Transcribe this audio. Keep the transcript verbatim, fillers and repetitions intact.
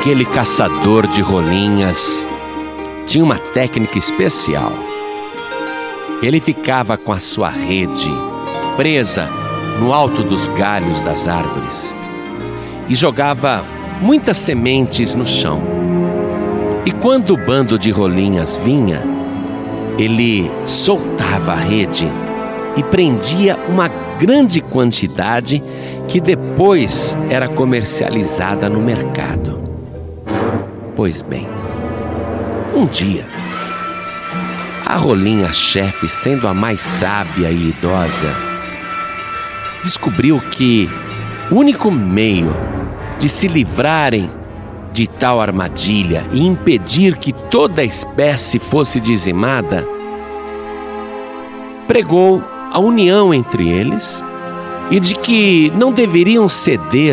Aquele caçador de rolinhas tinha uma técnica especial. Ele ficava com a sua rede presa no alto dos galhos das árvores e jogava muitas sementes no chão. E quando o bando de rolinhas vinha, ele soltava a rede e prendia uma grande quantidade que depois era comercializada no mercado. Pois bem, um dia, a rolinha-chefe, sendo a mais sábia e idosa, descobriu que o único meio de se livrarem de tal armadilha e impedir que toda a espécie fosse dizimada, pregou a união entre eles e de que não deveriam ceder